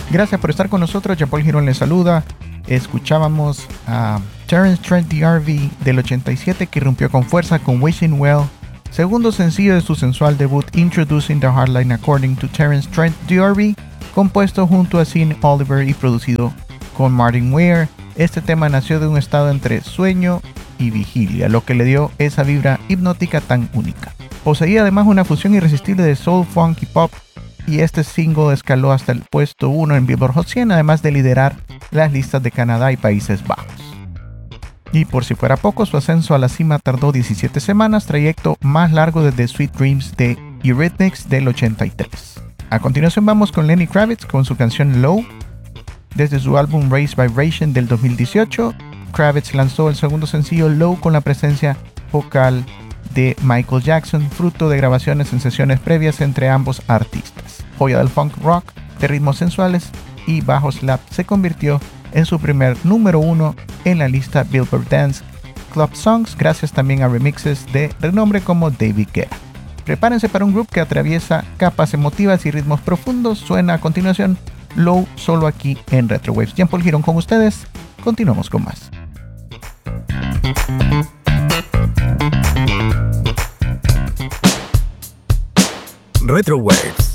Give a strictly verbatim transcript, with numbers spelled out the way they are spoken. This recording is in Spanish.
Gracias por estar con nosotros. Jean-Paul Girón les saluda. Escuchábamos a Terence Trent D'Arby del ochenta y siete, que rompió con fuerza con Wishing Well, segundo sencillo de su sensual debut Introducing the Hardline According to Terence Trent D'Arby, compuesto junto a Sean Oliver y producido con Martin Weir. Este tema nació de un estado entre sueño y vigilia, lo que le dio esa vibra hipnótica tan única. Poseía además una fusión irresistible de soul, funk y pop, y este single escaló hasta el puesto uno en Billboard Hot cien, además de liderar las listas de Canadá y Países Bajos. Y por si fuera poco, su ascenso a la cima tardó diecisiete semanas, trayecto más largo desde Sweet Dreams de Eurythmics del ochenta y tres. A continuación vamos con Lenny Kravitz con su canción Low. Desde su álbum Raise Vibration del dos mil dieciocho, Kravitz lanzó el segundo sencillo Low con la presencia vocal de Michael Jackson, fruto de grabaciones en sesiones previas entre ambos artistas. Joya del funk rock, de ritmos sensuales y bajo slap, se convirtió en su primer número uno en la lista Billboard Dance Club Songs, gracias también a remixes de renombre como David Guetta. Prepárense para un groove que atraviesa capas emotivas y ritmos profundos. Suena a continuación Low, solo aquí en Retro Waves. Jean-Paul Girón con ustedes. Continuamos con más. Retro Waves.